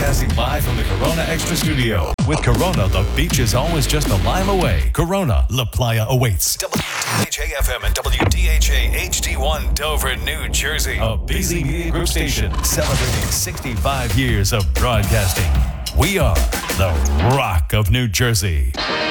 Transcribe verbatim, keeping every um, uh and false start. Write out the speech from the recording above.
Broadcasting live from the Corona Extra Studio. With Corona, the beach is always just a mile away. Corona, La Playa awaits. W D H A F M and W D H A H D one Dover, New Jersey. A B Z Media Group station celebrating sixty-five years of broadcasting. We are the Rock of New Jersey.